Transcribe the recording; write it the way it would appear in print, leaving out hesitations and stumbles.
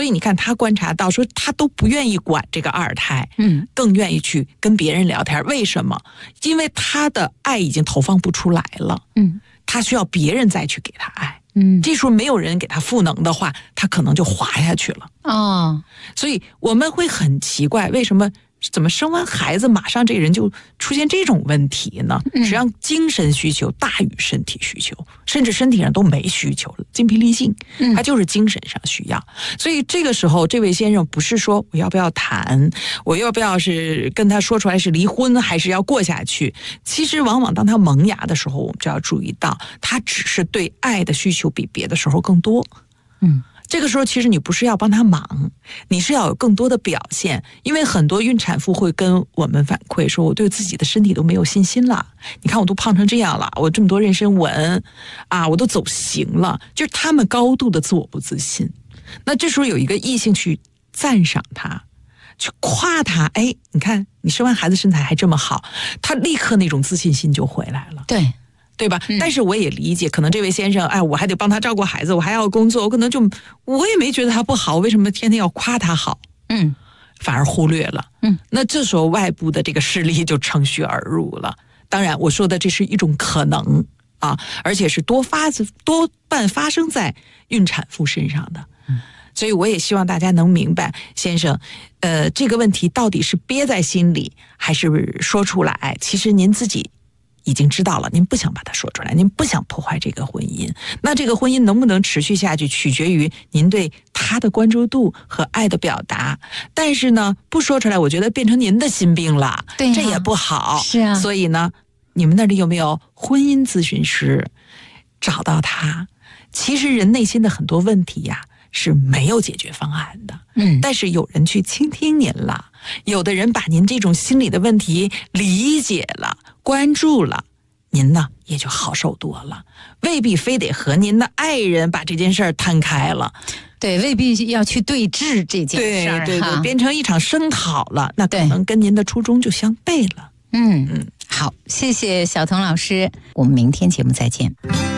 所以你看他观察到说他都不愿意管这个二胎，更愿意去跟别人聊天。为什么？因为他的爱已经投放不出来了，他需要别人再去给他爱。这时候没有人给他赋能的话，他可能就滑下去了。所以我们会很奇怪，为什么怎么生完孩子马上这个人就出现这种问题呢？实际上精神需求大于身体需求，甚至身体上都没需求了，精疲力尽，他就是精神上需要。所以这个时候这位先生不是说我要不要谈，我要不要是跟他说出来是离婚还是要过下去，其实往往当他萌芽的时候，我们就要注意到他只是对爱的需求比别的时候更多。这个时候其实你不是要帮他忙，你是要有更多的表现。因为很多孕产妇会跟我们反馈说，我对自己的身体都没有信心了，你看我都胖成这样了，我这么多妊娠纹啊，我都走形了，就是他们高度的自我不自信。那这时候有一个异性去赞赏他，去夸他，哎，你看你生完孩子身材还这么好，他立刻那种自信心就回来了。对吧？但是我也理解，可能这位先生，哎，我还得帮他照顾孩子，我还要工作，我可能我也没觉得他不好，为什么天天要夸他好？反而忽略了。那这时候外部的这个势力就乘虚而入了。当然，我说的这是一种可能啊，而且是多半发生在孕产妇身上的。所以我也希望大家能明白，先生，这个问题到底是憋在心里，还是说出来？其实您自己已经知道了，您不想把它说出来，您不想破坏这个婚姻。那这个婚姻能不能持续下去，取决于您对他的关注度和爱的表达。但是呢，不说出来，我觉得变成您的心病了，这也不好。 是啊， 所以呢，你们那里有没有婚姻咨询师？找到他。其实人内心的很多问题呀，是没有解决方案的。但是有人去倾听您了，有的人把您这种心理的问题理解了，关注了，您呢也就好受多了，未必非得和您的爱人把这件事儿摊开了。 对，未必要去对峙这件事儿， 对，变成一场声讨了，那可能跟您的初衷就相悖了。 好，谢谢小彤老师，我们明天节目再见。